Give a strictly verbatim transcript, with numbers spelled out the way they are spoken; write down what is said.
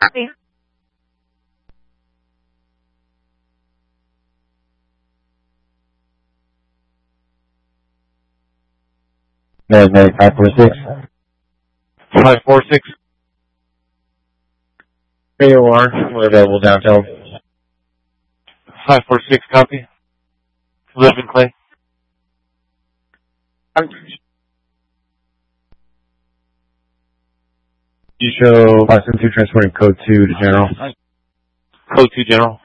Copy. Magnetic five four six. five four six. A O R, we're available downtown. five four six, copy. Live in Clay. You show Boston two transporting code two to General. Code two, General.